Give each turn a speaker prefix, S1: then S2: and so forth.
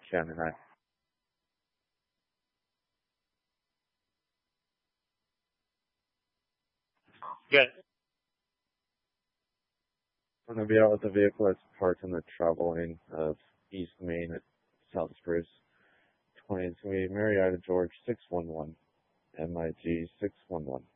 S1: Shannon, hi.
S2: Good.
S1: I'm going to be out with the vehicle that's parked in the travel lane of East Main at South Spruce. 20, it's going to be Marietta George 611, MIG 611.